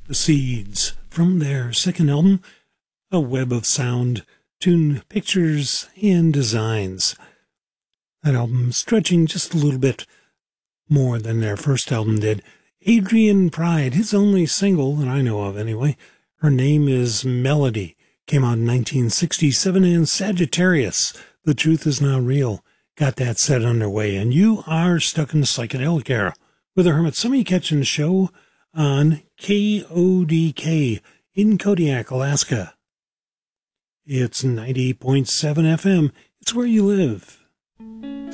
The Seeds, from their second album, A Web of Sound, Tune, Pictures, and Designs. That album stretching just a little bit more than their first album did. Adrian Pride, his only single that I know of anyway, Her Name is Melody, came out in 1967, and Sagittarius, The Truth Is Not Real, got that set underway. And you are stuck in the psychedelic era with the Hermit. Some of you catching the show on KODK in Kodiak, Alaska. It's 90.7 FM. It's where you live.